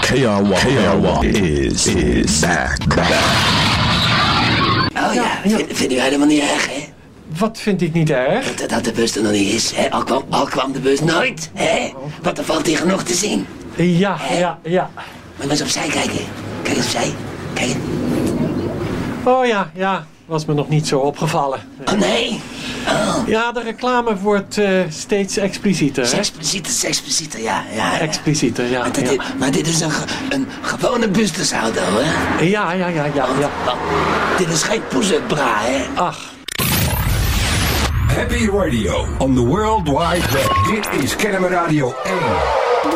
KRY is back. Oh ja, vind u helemaal niet erg, hè? Wat vind ik niet erg? Dat de bus er nog niet is, hè? Al kwam de bus nooit, hè? Want er valt hier genoeg te zien. Ja. Maar eens opzij kijken. Kijk eens opzij. Kijk. Oh ja. Was me nog niet zo opgevallen. Oh nee? Oh. Ja, de reclame wordt steeds explicieter, hè? Explicieter, ja. Explicieter, ja. Maar dit is een gewone busjesauto, hè? Ja. Want dit is geen push-up bra, hè? Ach. Happy Radio on the World Wide Web. Dit is Kennemer Radio 1.